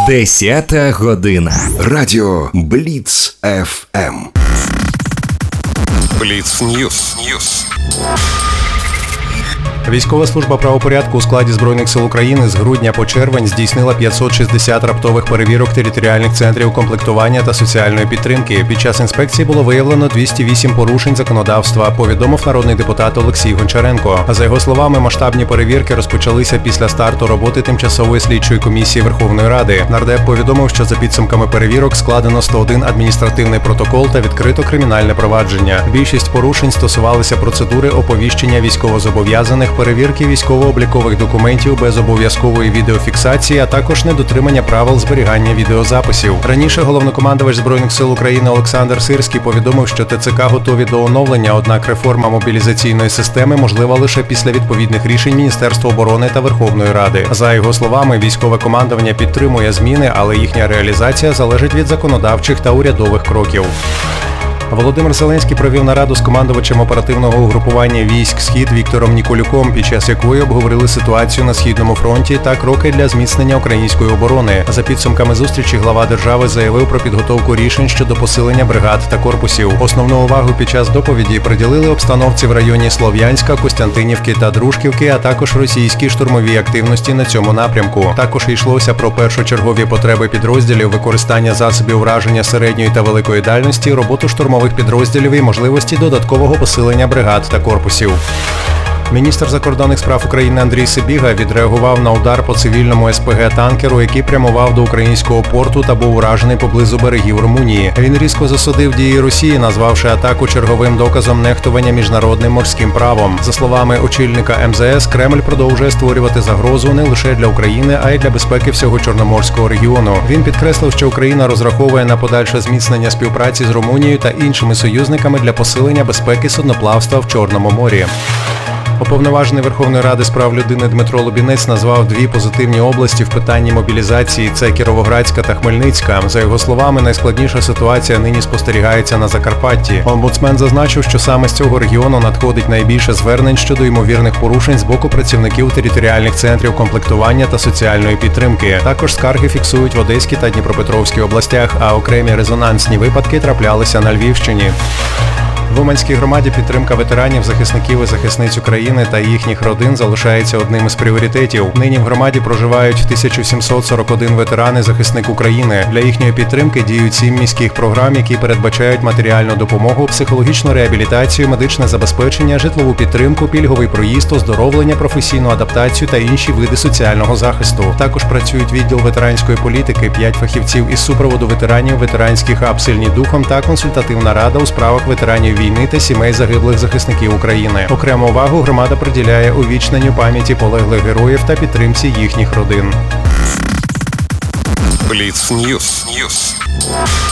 10 година. Радіо Бліц ФМ. Бліц Ньюс. Військова служба правопорядку у складі Збройних сил України з грудня по червень здійснила 560 раптових перевірок територіальних центрів комплектування та соціальної підтримки. Під час інспекції було виявлено 208 порушень законодавства, повідомив народний депутат Олексій Гончаренко. За його словами, масштабні перевірки розпочалися після старту роботи Тимчасової слідчої комісії Верховної Ради. Нардеп повідомив, що за підсумками перевірок складено 101 адміністративний протокол та відкрито кримінальне провадження. Більшість порушень стосувалися процедури оповіщення військовозобов'язаних, перевірки військово-облікових документів без обов'язкової відеофіксації, а також недотримання правил зберігання відеозаписів. Раніше головнокомандувач Збройних сил України Олександр Сирський повідомив, що ТЦК готові до оновлення, однак реформа мобілізаційної системи можлива лише після відповідних рішень Міністерства оборони та Верховної Ради. За його словами, військове командування підтримує зміни, але їхня реалізація залежить від законодавчих та урядових кроків. Володимир Зеленський провів нараду з командувачем оперативного угрупування військ «Схід» Віктором Ніколюком, під час якої обговорили ситуацію на Східному фронті та кроки для зміцнення української оборони. За підсумками зустрічі глава держави заявив про підготовку рішень щодо посилення бригад та корпусів. Основну увагу під час доповіді приділили обстановці в районі Слов'янська, Костянтинівки та Дружківки, а також російській штурмовій активності на цьому напрямку. Також йшлося про першочергові потреби підрозділів, використання засобів враження середньої та великої дальності, роботу штурмових підрозділів і можливості додаткового посилення бригад та корпусів. Міністр закордонних справ України Андрій Сибіга відреагував на удар по цивільному СПГ-танкеру, який прямував до українського порту та був уражений поблизу берегів Румунії. Він різко засудив дії Росії, назвавши атаку черговим доказом нехтування міжнародним морським правом. За словами очільника МЗС, Кремль продовжує створювати загрозу не лише для України, а й для безпеки всього Чорноморського регіону. Він підкреслив, що Україна розраховує на подальше зміцнення співпраці з Румунією та іншими союзниками для посилення безпеки судноплавства в Чорному морі. Уповноважений Верховної Ради з прав людини Дмитро Лубінець назвав дві позитивні області в питанні мобілізації – це Кіровоградська та Хмельницька. За його словами, найскладніша ситуація нині спостерігається на Закарпатті. Омбудсмен зазначив, що саме з цього регіону надходить найбільше звернень щодо ймовірних порушень з боку працівників територіальних центрів комплектування та соціальної підтримки. Також скарги фіксують в Одеській та Дніпропетровській областях, а окремі резонансні випадки траплялися на Львівщині. В Уманській громаді підтримка ветеранів, захисників і захисниць України та їхніх родин залишається одним із пріоритетів. Нині в громаді проживають 1741 ветеран і захисник України. Для їхньої підтримки діють 7 міських програм, які передбачають матеріальну допомогу, психологічну реабілітацію, медичне забезпечення, житлову підтримку, пільговий проїзд, оздоровлення, професійну адаптацію та інші види соціального захисту. Також працюють відділ ветеранської політики, 5 фахівців із супроводу ветеранів, ветеранський хаб «Сильні духом» та консультативна рада у справах ветеранів війни та сімей загиблих захисників України. Окрему увагу громада приділяє увічненню пам'яті полеглих героїв та підтримці їхніх родин. Бліц Ньюс.